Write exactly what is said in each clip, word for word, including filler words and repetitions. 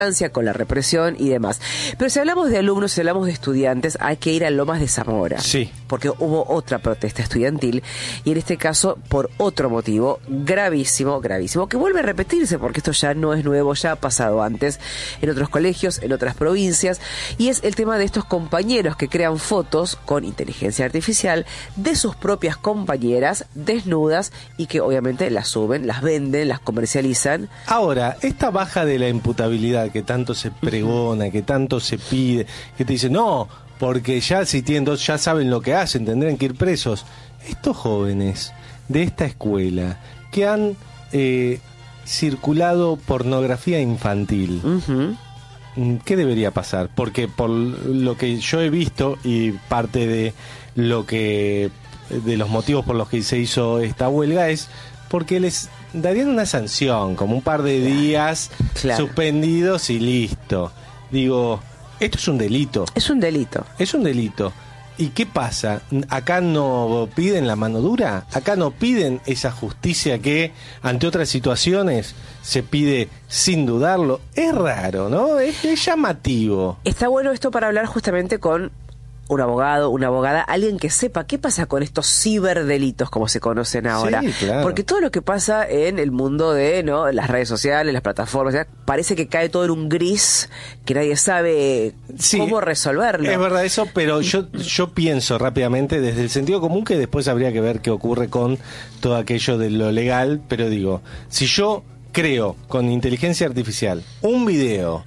con la represión y demás. Pero si hablamos de alumnos, si hablamos de estudiantes, hay que ir a Lomas de Zamora. Sí. Porque hubo otra protesta estudiantil, y en este caso por otro motivo gravísimo, gravísimo, que vuelve a repetirse, porque esto ya no es nuevo, ya ha pasado antes en otros colegios, en otras provincias, y es el tema de estos compañeros que crean fotos con inteligencia artificial de sus propias compañeras desnudas y que obviamente las suben, las venden, las comercializan. Ahora, esta baja de la imputabilidad que tanto se pregona, que tanto se pide, que te dicen, no, porque ya si tienen dos, ya saben lo que hacen, tendrán que ir presos. Estos jóvenes de esta escuela que han eh, circulado pornografía infantil, uh-huh. ¿qué debería pasar? Porque por lo que yo he visto y parte de lo que de los motivos por los que se hizo esta huelga es porque les darían una sanción, como un par de días claro. suspendidos y listo. Digo, esto es un delito. Es un delito. Es un delito. ¿Y qué pasa? ¿Acá no piden la mano dura? ¿Acá no piden esa justicia que ante otras situaciones se pide sin dudarlo? Es raro, ¿no? Es, es llamativo. Está bueno esto para hablar justamente con un abogado, una abogada, alguien que sepa qué pasa con estos ciberdelitos, como se conocen ahora. Sí, claro. Porque todo lo que pasa en el mundo de no las redes sociales, las plataformas, ¿ya? Parece que cae todo en un gris que nadie sabe sí, cómo resolverlo. Es verdad eso, pero yo, yo pienso rápidamente desde el sentido común que después habría que ver qué ocurre con todo aquello de lo legal, pero digo, si yo creo con inteligencia artificial un video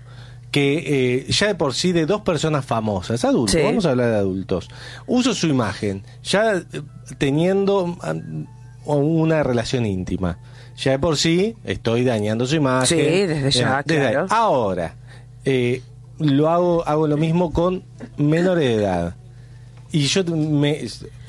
que eh, ya de por sí de dos personas famosas, adultos, sí. vamos a hablar de adultos, uso su imagen, ya eh, teniendo um, una relación íntima, ya de por sí estoy dañando su imagen. Sí, desde ya, desde claro. Ahí. Ahora, eh, lo hago, hago lo mismo con menores de edad. Y yo me...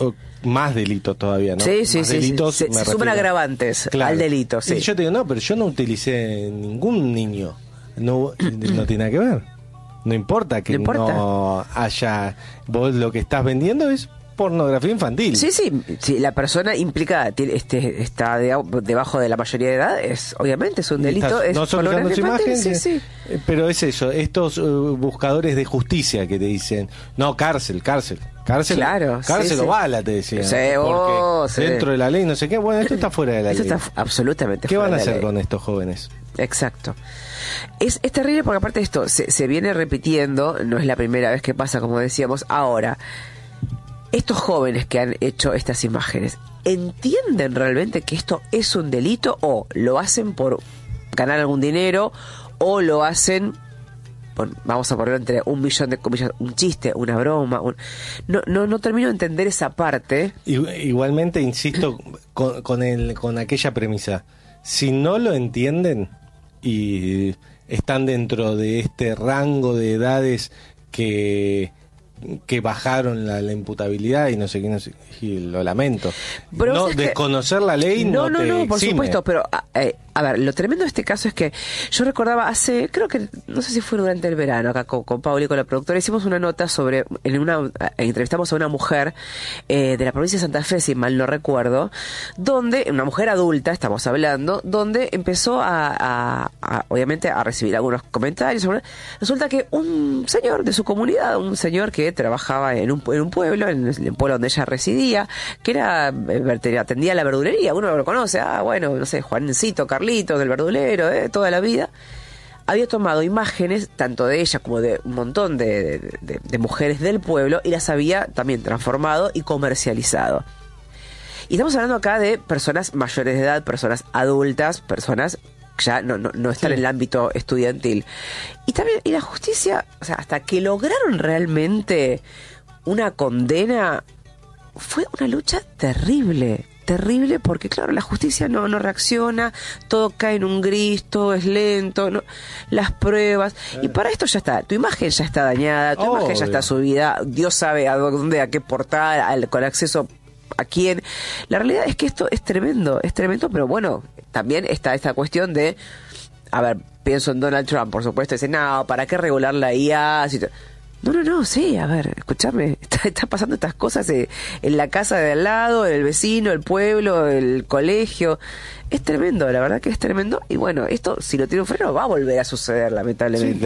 más delitos todavía, ¿no? Sí, sí, más sí. Delitos, sí. Se, se suman agravantes claro. al delito, sí. Y yo te digo, no, pero yo no utilicé ningún niño. No, no tiene nada que ver. No importa que no, importa. no haya... Vos lo que estás vendiendo es pornografía infantil. Sí, sí. Si la persona implicada este, está de, debajo de la mayoría de edad, es obviamente es un delito. Estás, es no solucionando su imagen, sí, sí. Pero es eso, estos uh, buscadores de justicia que te dicen, no, cárcel, cárcel. Cárcel, claro, cárcel sí, o bala, te decían. Sí, oh, porque dentro sí. de la ley, no sé qué. Bueno, esto está fuera de la esto ley. Esto está absolutamente ¿Qué fuera van a de la hacer ley. con estos jóvenes? Exacto. Es, es terrible porque aparte de esto se, se viene repitiendo, no es la primera vez que pasa, como decíamos. Ahora, estos jóvenes que han hecho estas imágenes, ¿entienden realmente que esto es un delito o lo hacen por ganar algún dinero o lo hacen... Bueno, vamos a ponerlo entre un millón de comillas, un chiste, una broma, un... no, no, no termino de entender esa parte. Igualmente, insisto, con, con, el, con aquella premisa, si no lo entienden y están dentro de este rango de edades que que bajaron la, la imputabilidad y no sé qué, no sé, y lo lamento. Pero no, es desconocer que... la ley no, no, no, no, te no por exime. supuesto, pero eh, a ver, lo tremendo de este caso es que yo recordaba hace, creo que, no sé si fue durante el verano, acá con, con Pauli, con la productora, hicimos una nota sobre, en una, entrevistamos a una mujer eh, de la provincia de Santa Fe, si mal no recuerdo, donde, una mujer adulta, estamos hablando, donde empezó a, a, a obviamente, a recibir algunos comentarios. Resulta que un señor de su comunidad, un señor que trabajaba en un, en un pueblo, en el pueblo donde ella residía, que era, atendía la verdulería, uno lo conoce, ah, bueno, no sé, Juancito, Carlito, del verdulero, eh, toda la vida, había tomado imágenes, tanto de ella como de un montón de, de, de, de mujeres del pueblo, y las había también transformado y comercializado. Y estamos hablando acá de personas mayores de edad, personas adultas, personas ya no, no, no están sí. en el ámbito estudiantil. Y también, y la justicia, o sea, hasta que lograron realmente una condena, fue una lucha terrible, terrible, porque claro, la justicia no, no reacciona, todo cae en un gris, todo es lento, no, las pruebas, eh. y para esto ya está, tu imagen ya está dañada, tu oh, imagen ya está subida, Dios sabe a dónde, a qué portal, al, con acceso a quién. La realidad es que esto es tremendo, es tremendo, pero bueno, también está esta cuestión de, a ver, pienso en Donald Trump, por supuesto, dice, no, ¿para qué regular la I A? Si te... No, no, no, sí, a ver, escúchame, está, está pasando estas cosas eh, en la casa de al lado, en el vecino, el pueblo, el colegio. Es tremendo, la verdad que es tremendo. Y bueno, esto, si no tiene un freno, va a volver a suceder, lamentablemente. Sí,